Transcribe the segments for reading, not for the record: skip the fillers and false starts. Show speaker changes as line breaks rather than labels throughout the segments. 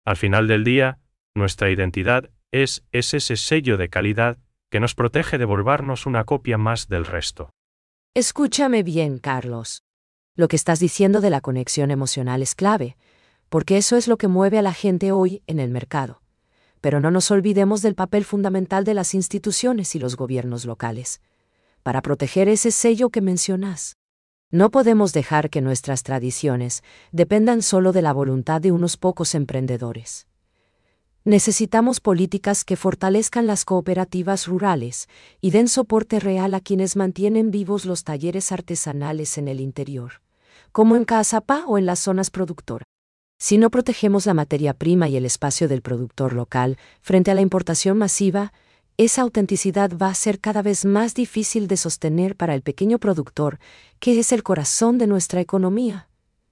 Al final del día, nuestra identidad es ese sello de calidad que nos protege de volvernos una copia más del resto.
Escúchame bien, Carlos. Lo que estás diciendo de la conexión emocional es clave, porque eso es lo que mueve a la gente hoy en el mercado. Pero no nos olvidemos del papel fundamental de las instituciones y los gobiernos locales, para proteger ese sello que mencionas. No podemos dejar que nuestras tradiciones dependan solo de la voluntad de unos pocos emprendedores. Necesitamos políticas que fortalezcan las cooperativas rurales y den soporte real a quienes mantienen vivos los talleres artesanales en el interior, como en Caazapá o en las zonas productoras. Si no protegemos la materia prima y el espacio del productor local frente a la importación masiva, esa autenticidad va a ser cada vez más difícil de sostener para el pequeño productor, que es el corazón de nuestra economía.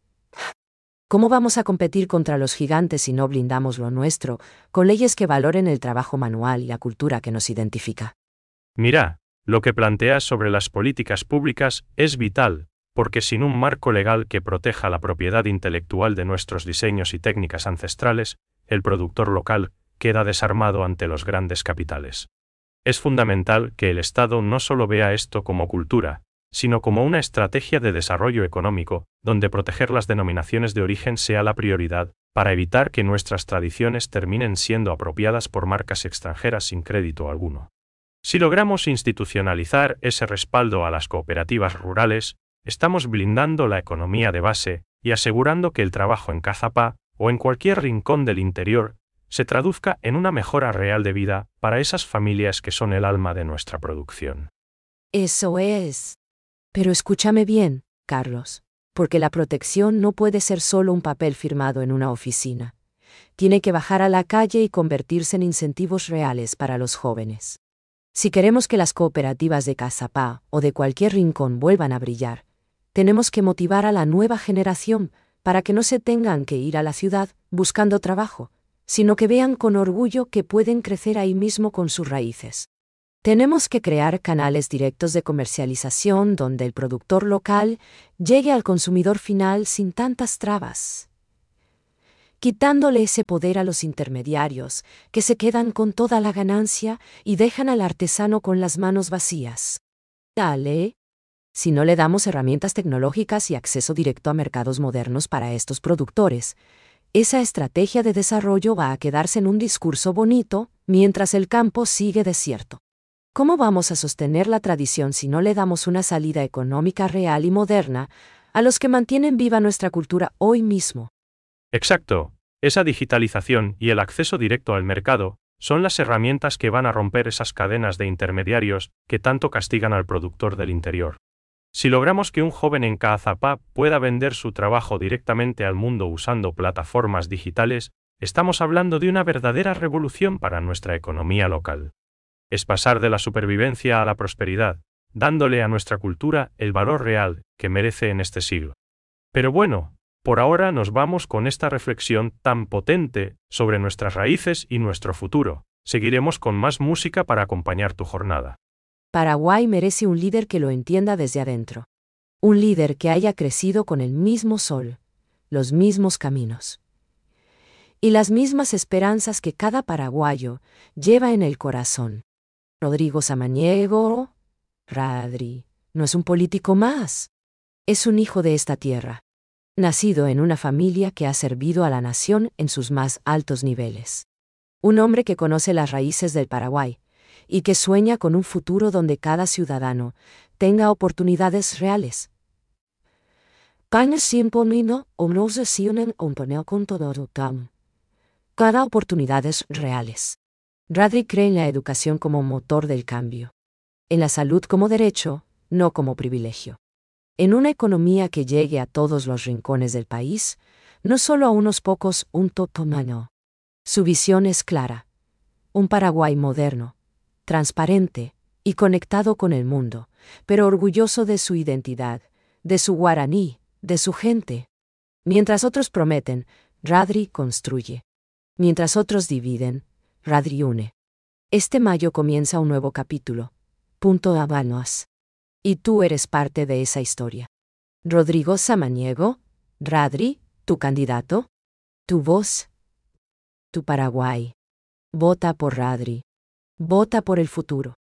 ¿Cómo vamos a competir contra los gigantes si no blindamos lo nuestro, con leyes que valoren el trabajo manual y la cultura que nos identifica?
Mira, lo que planteas sobre las políticas públicas es vital, porque sin un marco legal que proteja la propiedad intelectual de nuestros diseños y técnicas ancestrales, el productor local queda desarmado ante los grandes capitales. Es fundamental que el Estado no solo vea esto como cultura, sino como una estrategia de desarrollo económico, donde proteger las denominaciones de origen sea la prioridad, para evitar que nuestras tradiciones terminen siendo apropiadas por marcas extranjeras sin crédito alguno. Si logramos institucionalizar ese respaldo a las cooperativas rurales, estamos blindando la economía de base y asegurando que el trabajo en Caazapá o en cualquier rincón del interior se traduzca en una mejora real de vida para esas familias que son el alma de nuestra producción.
Eso es. Pero escúchame bien, Carlos, porque la protección no puede ser solo un papel firmado en una oficina. Tiene que bajar a la calle y convertirse en incentivos reales para los jóvenes. Si queremos que las cooperativas de Caazapá o de cualquier rincón vuelvan a brillar, tenemos que motivar a la nueva generación para que no se tengan que ir a la ciudad buscando trabajo, sino que vean con orgullo que pueden crecer ahí mismo con sus raíces. Tenemos que crear canales directos de comercialización donde el productor local llegue al consumidor final sin tantas trabas, quitándole ese poder a los intermediarios, que se quedan con toda la ganancia y dejan al artesano con las manos vacías. Dale. Si no le damos herramientas tecnológicas y acceso directo a mercados modernos para estos productores, esa estrategia de desarrollo va a quedarse en un discurso bonito mientras el campo sigue desierto. ¿Cómo vamos a sostener la tradición si no le damos una salida económica real y moderna a los que mantienen viva nuestra cultura hoy mismo?
Exacto. Esa digitalización y el acceso directo al mercado son las herramientas que van a romper esas cadenas de intermediarios que tanto castigan al productor del interior. Si logramos que un joven en Caazapá pueda vender su trabajo directamente al mundo usando plataformas digitales, estamos hablando de una verdadera revolución para nuestra economía local. Es pasar de la supervivencia a la prosperidad, dándole a nuestra cultura el valor real que merece en este siglo. Pero bueno, por ahora nos vamos con esta reflexión tan potente sobre nuestras raíces y nuestro futuro. Seguiremos con más música para acompañar tu jornada.
Paraguay merece un líder que lo entienda desde adentro. Un líder que haya crecido con el mismo sol, los mismos caminos y las mismas esperanzas que cada paraguayo lleva en el corazón. Rodrigo Samaniego, Radri, no es un político más. Es un hijo de esta tierra, nacido en una familia que ha servido a la nación en sus más altos niveles. Un hombre que conoce las raíces del Paraguay y que sueña con un futuro donde cada ciudadano tenga oportunidades reales. Cada oportunidades reales. Radri cree en la educación como motor del cambio, en la salud como derecho, no como privilegio. En una economía que llegue a todos los rincones del país, no solo a unos pocos, un totomano. Su visión es clara. Un Paraguay moderno, transparente y conectado con el mundo, pero orgulloso de su identidad, de su guaraní, de su gente. Mientras otros prometen, Radri construye. Mientras otros dividen, Radri une. Este mayo comienza un nuevo capítulo. Punto Habanos. Y tú eres parte de esa historia. Rodrigo Samaniego, Radri, tu candidato, tu voz, Tu Paraguay. Vota por Radri. Vota por el futuro.